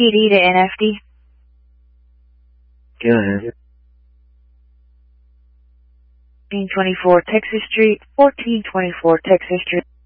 PD to NFD. Go ahead. 1424 Texas Street, 1424 Texas Street.